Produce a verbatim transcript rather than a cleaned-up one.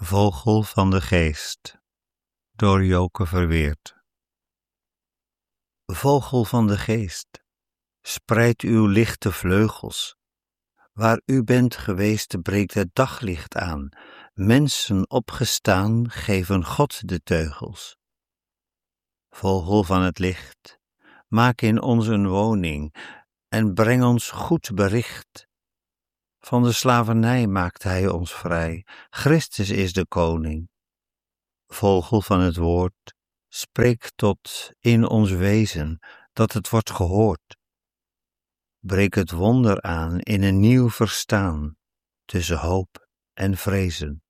Vogel van de Geest, door Joke Verweerd. Vogel van de Geest, spreid uw lichte vleugels. Waar u bent geweest breekt het daglicht aan. Mensen opgestaan geven God de teugels. Vogel van het licht, maak in ons een woning en breng ons goed bericht. Van de slavernij maakt hij ons vrij, Christus is de koning. Vogel van het woord, spreek tot in ons wezen, dat het wordt gehoord. Breek het wonder aan in een nieuw verstaan, tussen hoop en vrezen.